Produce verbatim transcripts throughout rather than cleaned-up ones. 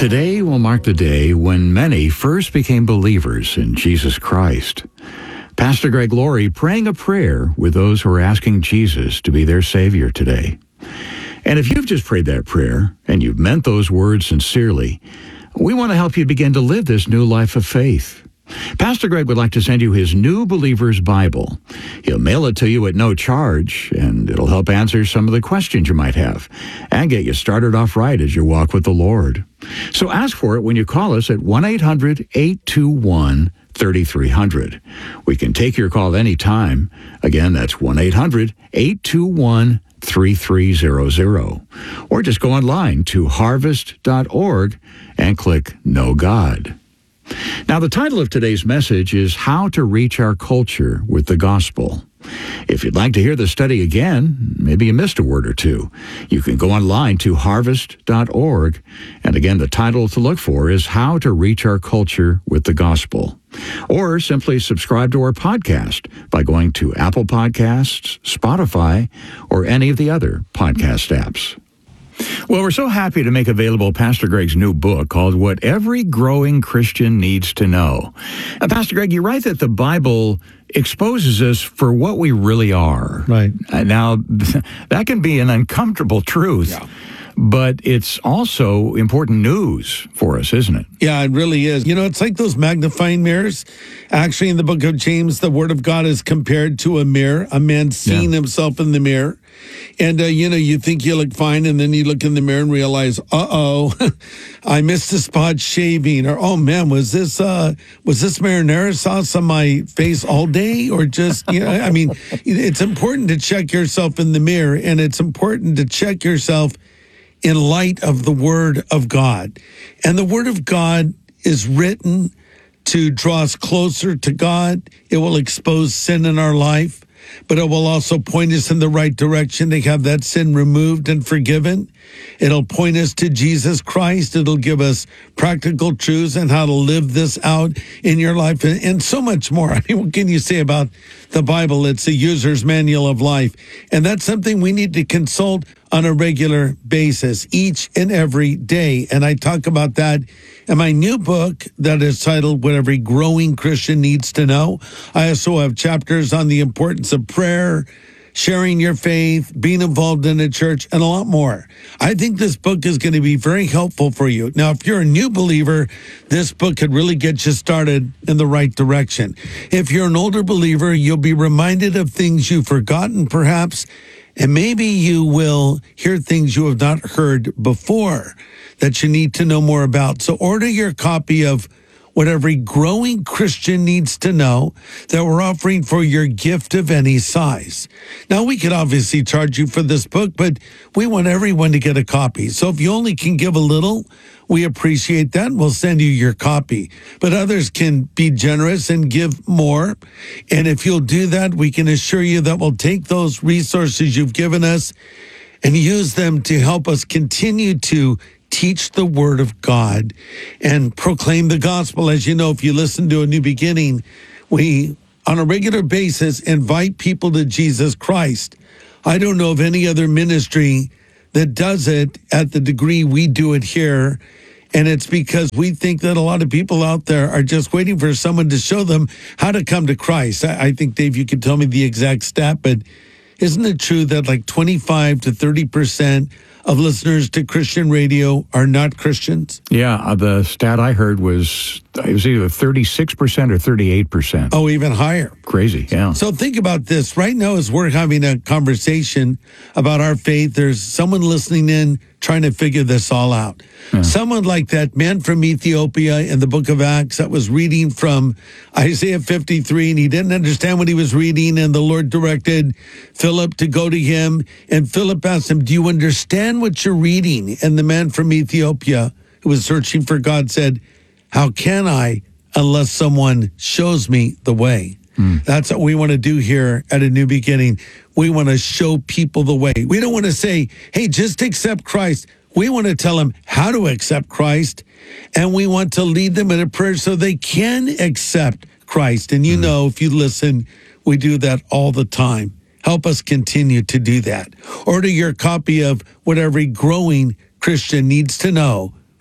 Today will mark the day when many first became believers in Jesus Christ. Pastor Greg Laurie praying a prayer with those who are asking Jesus to be their Savior today. And if you've just prayed that prayer and you've meant those words sincerely, we want to help you begin to live this new life of faith. Pastor Greg would like to send you his New Believer's Bible. He'll mail it to you at no charge, and it'll help answer some of the questions you might have and get you started off right as you walk with the Lord. So ask for it when you call us at one eight hundred eight two one three three zero zero. We can take your call anytime. Again, that's one eight hundred eight two one three three zero zero. Or just go online to harvest dot org and click Know God. Now, the title of today's message is How to Reach Our Culture with the Gospel. If you'd like to hear the study again, maybe you missed a word or two, you can go online to harvest dot org. And again, the title to look for is How to Reach Our Culture with the Gospel. Or simply subscribe to our podcast by going to Apple Podcasts, Spotify, or any of the other podcast apps. Well, we're so happy to make available Pastor Greg's new book called What Every Growing Christian Needs to Know. Uh, Pastor Greg, you write that the Bible exposes us for what we really are. Right. Uh, now, that can be an uncomfortable truth. Yeah. But it's also important news for us, isn't it? Yeah, it really is. You know, it's like those magnifying mirrors. Actually, in the book of James, the Word of God is compared to a mirror, a man seeing yeah. himself in the mirror. And, uh, you know, you think you look fine, and then you look in the mirror and realize, uh-oh, I missed a spot shaving. Or, oh, man, was this uh, was this marinara sauce on my face all day? Or just, you know, I mean, it's important to check yourself in the mirror, and it's important to check yourself in light of the Word of God. And the Word of God is written to draw us closer to God. It will expose sin in our life, but it will also point us in the right direction to have that sin removed and forgiven. It'll point us to Jesus Christ. It'll give us practical truths and how to live this out in your life, and, and so much more. I mean, what can you say about the Bible? It's a user's manual of life, and that's something we need to consult on a regular basis, each and every day. And I talk about that in my new book that is titled What Every Growing Christian Needs to Know. I also have chapters on the importance of prayer, sharing your faith, being involved in a church, and a lot more. I think this book is going to be very helpful for you. Now, if you're a new believer, this book could really get you started in the right direction. If you're an older believer, you'll be reminded of things you've forgotten, perhaps, and maybe you will hear things you have not heard before that you need to know more about. So order your copy of What Every Growing Christian Needs to Know that we're offering for your gift of any size. Now, we could obviously charge you for this book, but we want everyone to get a copy. So if you only can give a little, we appreciate that. We'll send you your copy. But others can be generous and give more. And if you'll do that, we can assure you that we'll take those resources you've given us and use them to help us continue to teach the Word of God and proclaim the gospel. As you know, if you listen to A New Beginning, we, on a regular basis, invite people to Jesus Christ. I don't know of any other ministry that does it at the degree we do it here. And it's because we think that a lot of people out there are just waiting for someone to show them how to come to Christ. I, I think, Dave, you could tell me the exact stat, but isn't it true that like twenty-five to thirty percent of listeners to Christian radio are not Christians? Yeah, uh, the stat I heard was it was either thirty-six percent or thirty-eight percent. Oh, even higher. Crazy, yeah. So think about this. Right now, as we're having a conversation about our faith, there's someone listening in trying to figure this all out. Yeah. Someone like that man from Ethiopia in the book of Acts that was reading from Isaiah fifty-three, and he didn't understand what he was reading, and the Lord directed Philip to go to him, and Philip asked him, do you understand what you're reading? And the man from Ethiopia who was searching for God said, how can I unless someone shows me the way? Mm. That's what we want to do here at A New Beginning. We want to show people the way. We don't want to say, hey, just accept Christ. We want to tell them how to accept Christ, and we want to lead them in a prayer so they can accept Christ. And you mm. know, if you listen, we do that all the time. Help us continue to do that. Order your copy of What Every Growing Christian Needs to Know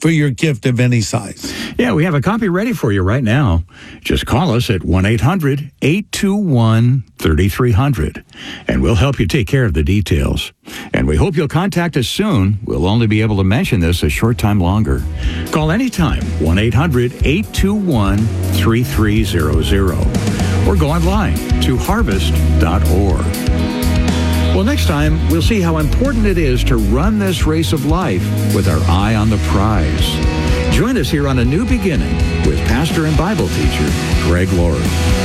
for your gift of any size. Yeah, we have a copy ready for you right now. Just call us at one eight hundred eight two one three three zero zero, and we'll help you take care of the details. And we hope you'll contact us soon. We'll only be able to mention this a short time longer. Call anytime, one eight hundred eight two one three three zero zero, or go online to harvest dot org. Well, next time, we'll see how important it is to run this race of life with our eye on the prize. Join us here on A New Beginning with pastor and Bible teacher Greg Laurie.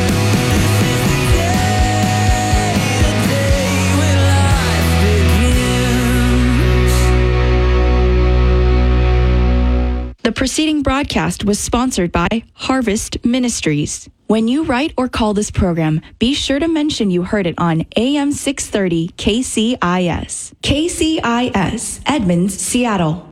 The preceding broadcast was sponsored by Harvest Ministries. When you write or call this program, be sure to mention you heard it on A M six thirty K C I S. K C I S, Edmonds, Seattle.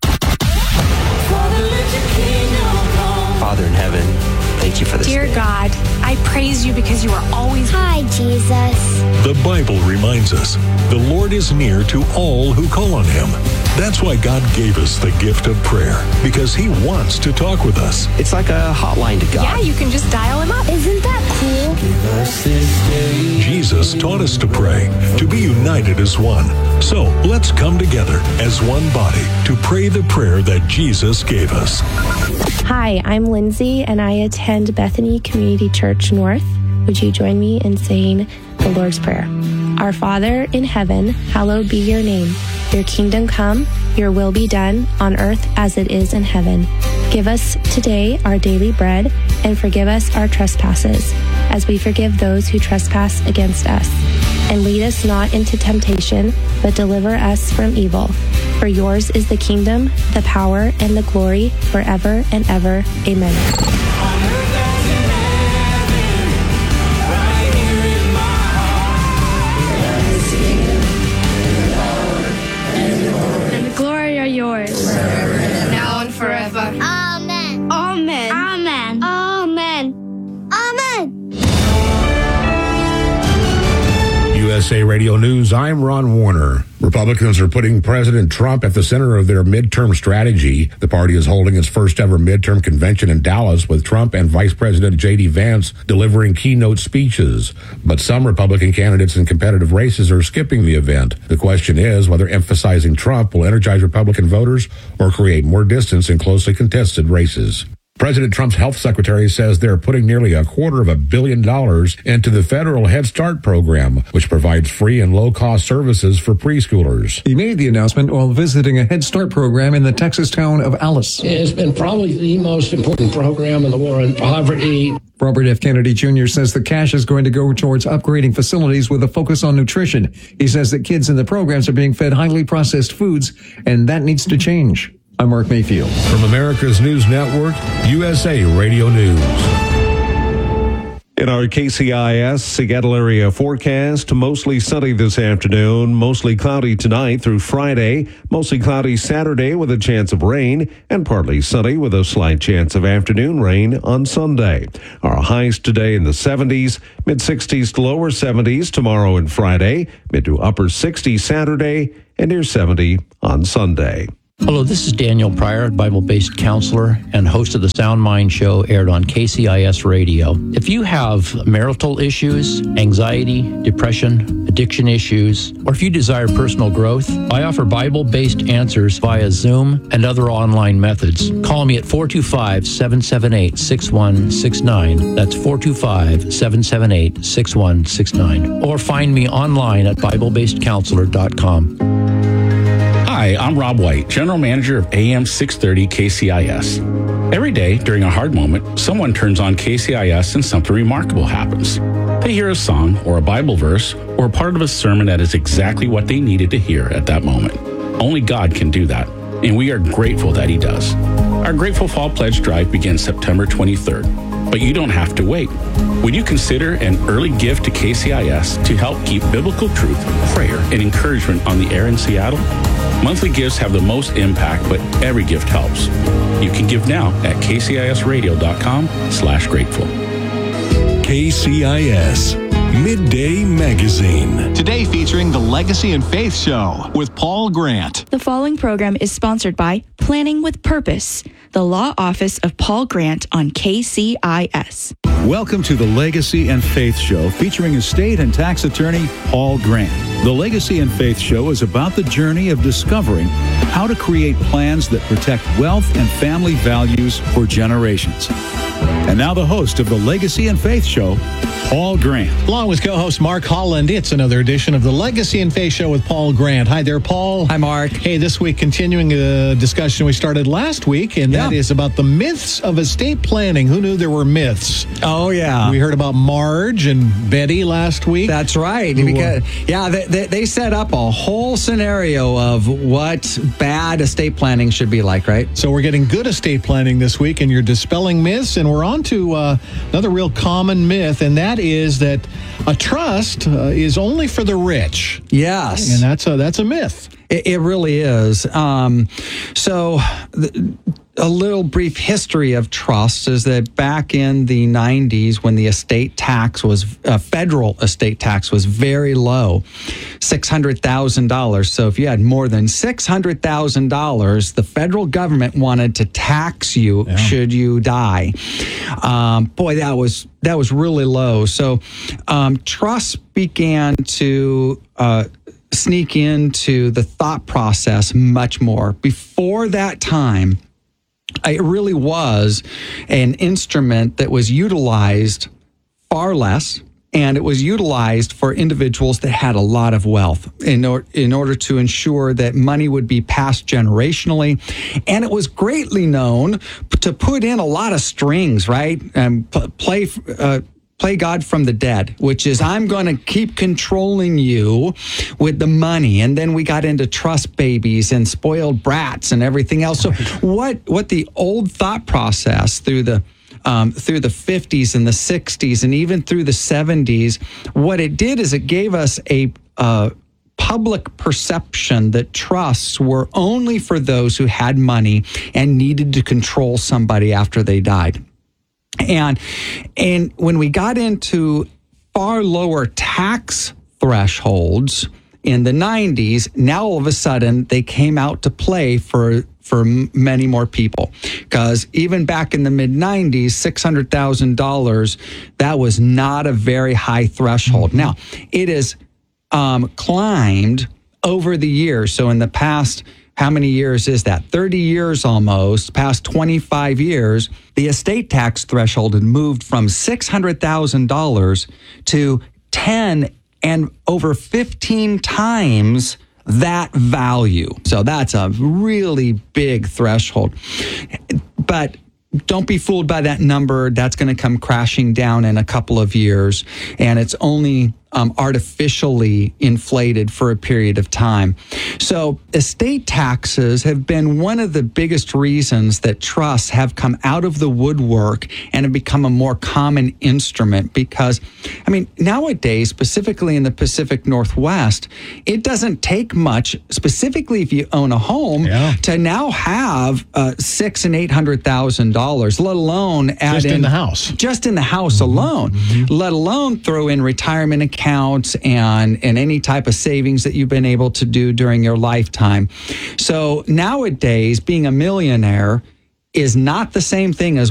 Father in heaven, thank you for this Dear day. God, I praise you because you are always... Hi, Jesus. The Bible reminds us the Lord is near to all who call on him. That's why God gave us the gift of prayer, because he wants to talk with us. It's like a hotline to God. Yeah, you can just dial him up. Isn't that cool? Jesus taught us to pray, to be united as one. So let's come together as one body to pray the prayer that Jesus gave us. Hi, I'm Lindsay, and I attend Bethany Community Church North. Would you join me in saying the Lord's Prayer? Our Father in heaven, hallowed be your name. Your kingdom come, your will be done on earth as it is in heaven. Give us today our daily bread, and forgive us our trespasses, as we forgive those who trespass against us. And lead us not into temptation, but deliver us from evil. For yours is the kingdom, the power, and the glory forever and ever. Amen. Yours. Now and forever. Amen. Amen. Amen. Amen. Amen. U S A Radio News, I'm Ron Warner. Republicans are putting President Trump at the center of their midterm strategy. The party is holding its first ever midterm convention in Dallas, with Trump and Vice President J D Vance delivering keynote speeches. But some Republican candidates in competitive races are skipping the event. The question is whether emphasizing Trump will energize Republican voters or create more distance in closely contested races. President Trump's health secretary says they're putting nearly a quarter of a billion dollars into the federal Head Start program, which provides free and low-cost services for preschoolers. He made the announcement while visiting a Head Start program in the Texas town of Alice. It's been probably the most important program in the war on poverty. Robert F. Kennedy Junior says the cash is going to go towards upgrading facilities with a focus on nutrition. He says that kids in the programs are being fed highly processed foods, and that needs to change. I'm Mark Mayfield. From America's News Network, U S A Radio News. In our K C I S Seattle area forecast, mostly sunny this afternoon, mostly cloudy tonight through Friday, mostly cloudy Saturday with a chance of rain, and partly sunny with a slight chance of afternoon rain on Sunday. Our highs today in the seventies, mid-sixties to lower seventies tomorrow and Friday, mid to upper sixties Saturday, and near seventy on Sunday. Hello, this is Daniel Pryor, Bible-based counselor and host of the Sound Mind Show, aired on K C I S Radio. If you have marital issues, anxiety, depression, addiction issues, or if you desire personal growth, I offer Bible-based answers via Zoom and other online methods. Call me at four two five, seven seven eight, six one six nine. That's four two five, seven seven eight, six one six nine. Or find me online at bible based counselor dot com. Hi, I'm Rob White, General Manager of A M six thirty K C I S. Every day during a hard moment, someone turns on K C I S and something remarkable happens. They hear a song or a Bible verse or a part of a sermon that is exactly what they needed to hear at that moment. Only God can do that, and we are grateful that He does. Our Grateful Fall Pledge Drive begins September twenty-third, but you don't have to wait. Would you consider an early gift to K C I S to help keep biblical truth, prayer, and encouragement on the air in Seattle? Monthly gifts have the most impact, but every gift helps. You can give now at kcisradio.com slash grateful. K C I S, Midday Magazine. Today featuring the Legacy and Faith Show with Paul Grant. The following program is sponsored by Planning with Purpose, the law office of Paul Grant on K C I S. Welcome to the Legacy and Faith Show featuring estate and tax attorney Paul Grant. The Legacy and Faith Show is about the journey of discovering how to create plans that protect wealth and family values for generations. And now the host of the Legacy and Faith Show, Paul Grant. Along with co-host Mark Holland, it's another edition of the Legacy and Faith Show with Paul Grant. Hi there, Paul. Hi, Mark. Hey, this week continuing a discussion we started last week, and that yeah. is about the myths of estate planning. Who knew there were myths? Oh, yeah. We heard about Marge and Betty last week. That's right. Because, yeah, they, they, they set up a whole scenario of what bad estate planning should be like, right? So we're getting good estate planning this week, and you're dispelling myths, and we're on to uh, another real common myth, and that is that a trust uh, is only for the rich. Yes. And that's a, that's a myth. It, it really is. Um, so the, a little brief history of trusts is that back in the nineties, when the estate tax was, uh, federal estate tax was very low, six hundred thousand dollars. So if you had more than six hundred thousand dollars, the federal government wanted to tax you yeah. should you die. Um, boy, that was that was really low. So um, trusts began to uh, sneak into the thought process much more. Before that time, it really was an instrument that was utilized far less, and it was utilized for individuals that had a lot of wealth in, or, in order to ensure that money would be passed generationally. And it was greatly known to put in a lot of strings, right? And play... Uh, Play God from the dead, which is I'm going to keep controlling you with the money. And then we got into trust babies and spoiled brats and everything else. So what what the old thought process through the um, through the fifties and the sixties and even through the seventies, what it did is it gave us a uh, public perception that trusts were only for those who had money and needed to control somebody after they died. And and when we got into far lower tax thresholds in the nineties, now all of a sudden they came out to play for for many more people. Because even back in the mid nineties, six hundred thousand dollars, that was not a very high threshold. Mm-hmm. Now, it has um, climbed over the years. So in the past, how many years is that? thirty years almost, past twenty-five years, the estate tax threshold had moved from six hundred thousand dollars to ten and over fifteen times that value. So that's a really big threshold. But don't be fooled by that number. That's going to come crashing down in a couple of years. And it's only um, artificially inflated for a period of time. So estate taxes have been one of the biggest reasons that trusts have come out of the woodwork and have become a more common instrument because, I mean, nowadays, specifically in the Pacific Northwest, it doesn't take much, specifically if you own a home, yeah. to now have uh, six and eight hundred thousand dollars, let alone add just in, in the house, just in the house mm-hmm. alone, mm-hmm. let alone throw in retirement accounts and and any type of savings that you've been able to do during your lifetime. So nowadays, being a millionaire is not the same thing as